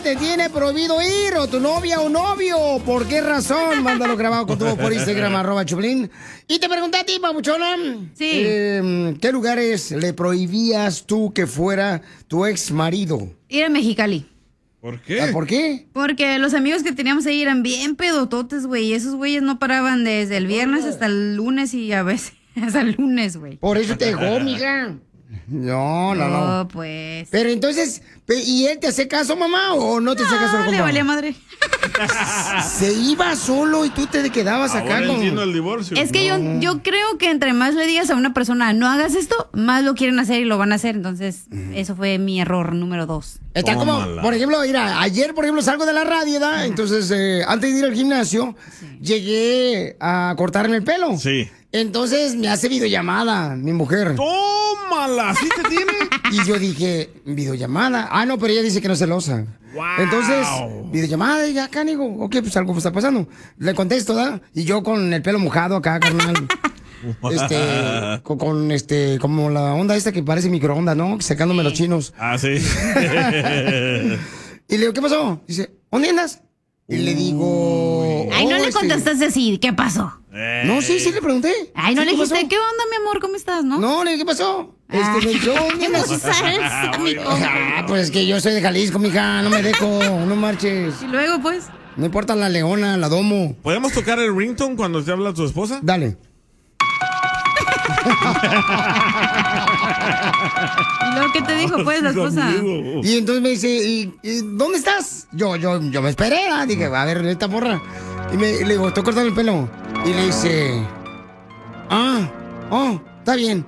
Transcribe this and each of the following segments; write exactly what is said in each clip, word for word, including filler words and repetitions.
te tiene prohibido ir? ¿O tu novia o novio? ¿Por qué razón? Mándalo grabado con tu voz por Instagram, arroba Choplin. Y te pregunté a ti, papuchona. Sí. Eh, ¿Qué lugares le prohibías tú que fuera tu ex marido? Ir a Mexicali. ¿Por qué? ¿Ah, ¿Por qué? Porque los amigos que teníamos ahí eran bien pedototes, güey. Y esos güeyes no paraban desde el viernes hasta el lunes y a veces hasta el lunes, güey. Por eso te dejó, mija. No, no, no. No, pues. Pero entonces, pe- ¿y él te hace caso, mamá, o no te hace caso? No, le valía madre. Se iba solo y tú te quedabas Ahora acá con... entiendo el divorcio. Es que yo, yo creo que entre más le digas a una persona no hagas esto, más lo quieren hacer y lo van a hacer. Entonces, eso fue mi error número dos. Está como, Tómala. por ejemplo, mira, ayer, por ejemplo, salgo de la radio, ¿verdad? Entonces, eh, antes de ir al gimnasio, llegué a cortarme el pelo. Sí. Entonces, me hace videollamada mi mujer. ¡Tómala! ¿Sí te tiene? Y yo dije, ¿videollamada? Ah, no, pero ella dice que no es celosa. Wow. Entonces, videollamada, y ya acá, digo, ok, pues algo está pasando. Le contesto, ¿verdad? Y yo con el pelo mojado acá, carnal. Este, con, con este, como la onda esta que parece microondas, ¿no? Secándome los chinos. Ah, sí. Y le digo, ¿qué pasó? Dice, ¿dónde andas? Y le digo... Ay, no "Oh, le este, contestaste así. ¿Qué pasó? No, sí, sí le pregunté. Ay, no Sí, le ¿qué dijiste, pasó? ¿qué onda, mi amor? ¿Cómo estás, no? No, le dije, ¿qué pasó? Este, Ah, me dijo, ¿dónde qué andas? salsa, mi compa. Ah, pues es que yo soy de Jalisco, mija, no me dejo, no marches. Y luego, pues, No importa la leona, la domo. ¿Podemos tocar el ringtone cuando te habla tu esposa? Dale. ¿y luego qué te dijo, pues, la esposa? Conmigo. Y entonces me dice, ¿y, y dónde estás? Yo, yo, yo me esperé, ¿verdad? Dije, a ver, esta porra. Y me, le digo, estoy cortando el pelo. Y le dice, ah, oh, está bien.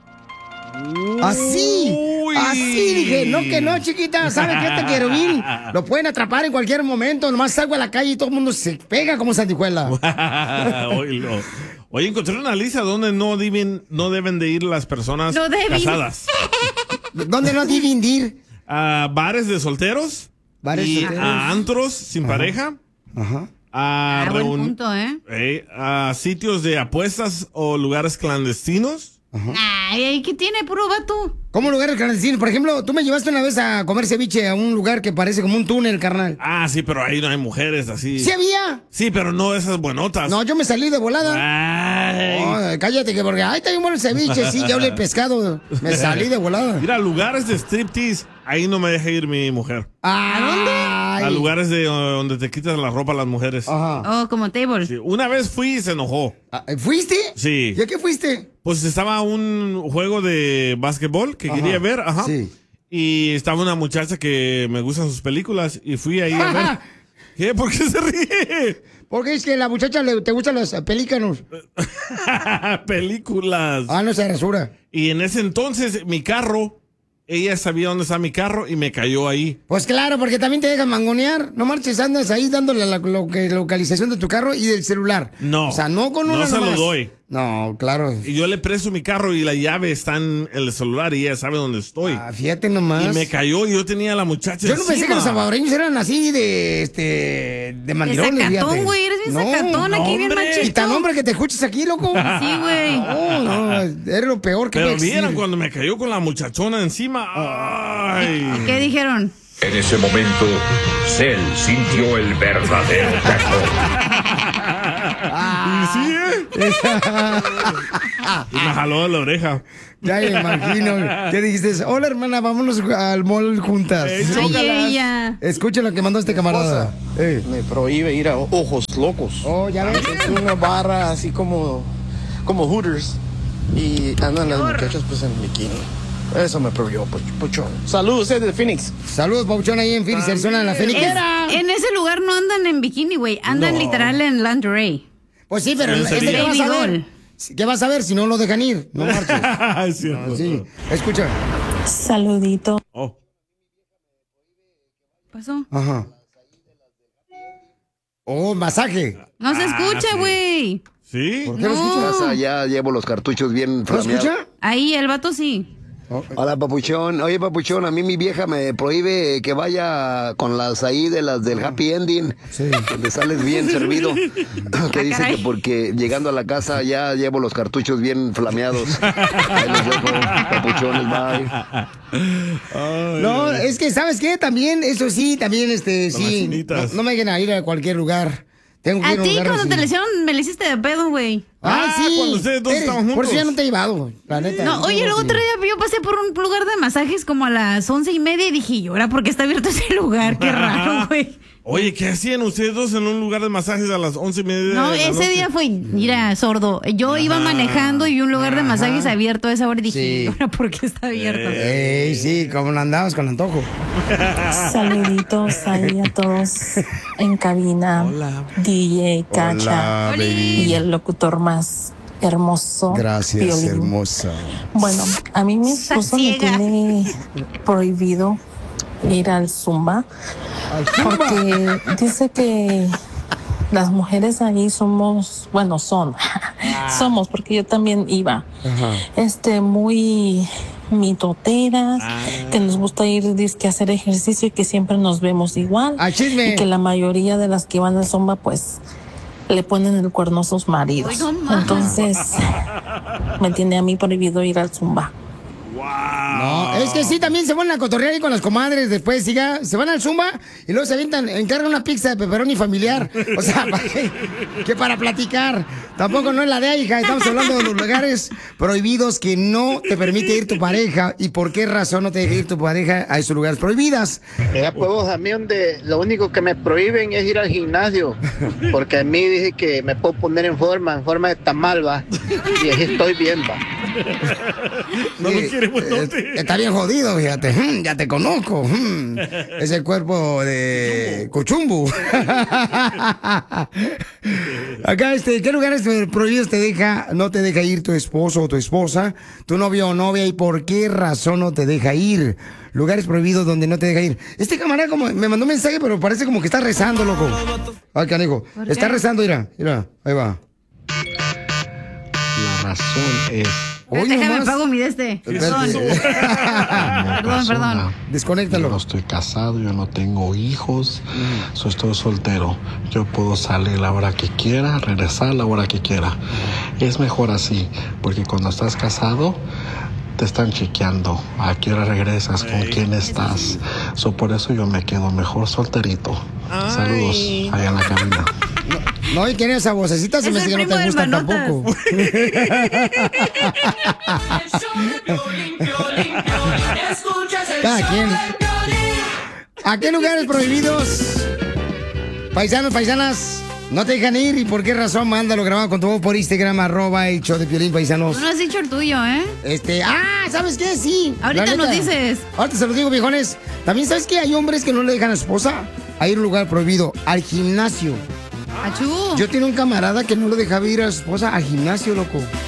Así, Uy. así dije, no que no, chiquita, ¿sabes qué? Este querubín lo pueden atrapar en cualquier momento, nomás salgo a la calle y todo el mundo se pega como sandijuela. Oílo. Oye, encontré una lista donde no deben, no deben de ir las personas No deben. casadas. ¿Dónde no deben de ir? A bares de solteros. Bares y solteros. a antros sin pareja. Ajá. A, Ah, buen reun- punto, ¿eh? eh, a sitios de apuestas o lugares clandestinos. Ay, ay, ¿qué tiene? Puro vato. ¿Cómo lugares clandestinos? Por ejemplo, tú me llevaste una vez a comer ceviche a un lugar que parece como un túnel, carnal. Ah, sí, pero ahí no hay mujeres así. ¿Sí había? Sí, pero no esas buenotas. No, yo me salí de volada. Ay. No, cállate, que porque, ay, está bien bueno el ceviche, sí, ya hablé el pescado. Me salí de volada. Mira, lugares de striptease, ahí no me deja ir mi mujer. ¿A dónde? A lugares de uh, donde te quitas la ropa las mujeres. Ajá. Oh, como table. Sí, una vez fui y se enojó. Ah, ¿Fuiste? Sí. ¿Y a qué fuiste? Pues estaba un juego de básquetbol que Ajá. quería ver, ajá. Sí. Y estaba una muchacha que me gustan sus películas y fui ahí a ver. ¿Qué? ¿Por qué se ríe? Porque es que a la muchacha le, te gustan los pelícanos. Películas. Ah, no se rasura. Y en ese entonces mi carro, ella sabía dónde está mi carro y me cayó ahí. Pues claro, porque también te dejan mangonear. No marches, andas ahí dándole la, lo que- localización de tu carro y del celular. No. O sea, no con una No se lo nomás. doy. No, claro. Y yo le presto mi carro y la llave está en el celular y ella sabe dónde estoy. Ah, fíjate nomás. Y me cayó y yo tenía a la muchacha Yo no pensé encima. que los salvadoreños eran así de, este, de mandilones, sacatón, fíjate. güey, eres bien sacatón, aquí bien hombre. machito. Y tan hombre que te escuches aquí, loco. Sí, güey. No, no, eres lo peor que Pero puede vieron existir. cuando me cayó con la muchachona encima. Ay. ¿Qué dijeron? En ese momento, Cell sintió el verdadero terror. Y sí, ¿eh? Y me jaló de la oreja. Ya me imagino. ¿Qué dijiste? Hola, hermana, vámonos al mall juntas. Ey, Ay, chócalas. ella. Escucha lo que mandó este camarada. Ey. Me prohíbe ir a Ojos Locos. Oh, ya ves. Es una barra así como, como Hooters. Y andan las muchachas pues en bikini. Eso me prohibió, poch- pochón. Saludos, eh, de Phoenix. Saludos, Pauchón, ahí en Phoenix, Arizona, en la Es- Feniquera. en ese lugar no andan en bikini, güey. Andan literal en lingerie. Pues sí, pero Sí, este, sería. ¿qué vas a Baby ver? doll. ¿Qué vas a ver si no lo dejan ir? No marches. Es cierto. Ah, sí. Escucha. Saludito. Oh. ¿Qué pasó? Ajá. Oh, masaje. No se Ah, escucha, sí. güey. ¿Sí? ¿Por qué no, No. escuchas? Ya llevo los cartuchos bien ¿No flameados. escucha? Ahí, el vato sí. Hola, papuchón. Oye, papuchón, a mí mi vieja me prohíbe que vaya con las ahí de las del happy ending, sí, donde sales bien servido. Que dice que porque llegando a la casa ya llevo los cartuchos bien flameados. Ahí los dejo, papuchones, bye. Ay, No, ay. es que, ¿sabes qué? También, eso sí, también, este, Con sí. las chinitas. No, no me dejen a ir a cualquier lugar. Tengo que A ir a un ti lugar cuando así. te le hicieron, me le hiciste de pedo, güey. Ah, Ah, sí. cuando ustedes dos Eres- estaban Por eso ya juntos. no te he llevado, la neta. No, oye, el tengo otro que- día yo pasé por un lugar de masajes como a las once y media y dije, ¿y ahora por qué está abierto ese lugar? Qué raro, güey. Oye, ¿qué hacían ustedes dos en un lugar de masajes a las once y media No, de la ese noche? día fue, mira, sordo. Yo iba manejando y vi un lugar de masajes abierto a esa hora y dije, Sí. ¿y ahora por qué está abierto? Ey, sí, como no andabas con antojo. Saluditos ahí a todos en cabina. Hola. D J, Cacha Hola, y el locutor más hermoso. Gracias, Piolín. hermosa. Bueno, a mí mi esposo me ciega. tiene prohibido ir al Zumba porque dice que las mujeres ahí somos, bueno, son, somos, porque yo también iba, Ajá. este, muy mitoteras, que nos gusta ir dizque, a hacer ejercicio y que siempre nos vemos igual. ¡Ah, chisme! Y que la mayoría de las que van al Zumba, pues, le ponen el cuerno a sus maridos. Ay, no más. Entonces, me tiene a mí prohibido ir al Zumba. No, es que sí, también se van a cotorrear ahí con las comadres después, siga, se van al Zumba y luego se avientan, encargan una pizza de pepperoni familiar. O sea, ¿para qué? Que para platicar. Tampoco no es la de ahí, hija. Estamos hablando de los lugares prohibidos que no te permite ir tu pareja. ¿Y por qué razón no te deja ir tu pareja a esos lugares prohibidos? Mira, pues a mí donde lo único que me prohíben es ir al gimnasio, porque a mí dice que me puedo poner en forma, en forma de tamal, va, y así estoy bien, va. No Sí, lo quiere, buenote. eh, está bien jodido, fíjate. Mm, ya te conozco. Mm, es el cuerpo de Cuchumbu. Acá, este, ¿qué lugares prohibidos te deja, no te deja ir tu esposo o tu esposa, tu novio o novia, y por qué razón no te deja ir? Lugares prohibidos donde no te deja ir. Este camarada como me mandó un mensaje, pero parece como que está rezando, loco. Ay, canijo. ¿Por Está qué? rezando, mira, mira, ahí va. La razón es Hoy Déjame nomás. pago mi de este. Perdón. Espérate. Perdón, perdón. Yo no Desconéctalo. estoy casado, yo no tengo hijos, so estoy soltero. Yo puedo salir la hora que quiera, regresar la hora que quiera. Es mejor así, porque cuando estás casado te están chequeando a qué hora regresas, con quién estás. So por eso yo me quedo mejor solterito. Saludos allá en la cabina. No, y quién es esa vocecita, se Es me el hace que no primo te del gusta Manotas. tampoco. Cada quien. ¿A qué lugares prohibidos, paisanos, paisanas, no te dejan ir? ¿Y por qué razón? Mándalo grabado con tu voz por Instagram, arroba el show de Piolín, paisanos. Tú no has dicho el tuyo, ¿eh? Este, ah, ¿sabes qué? Sí. Ahorita la nos neta. dices. Ahorita se los digo, viejones. También, ¿sabes qué? Hay hombres que no le dejan a su esposa a ir a un lugar prohibido, al gimnasio. Achú. Yo tenía un camarada que no lo dejaba ir a su esposa al gimnasio, loco.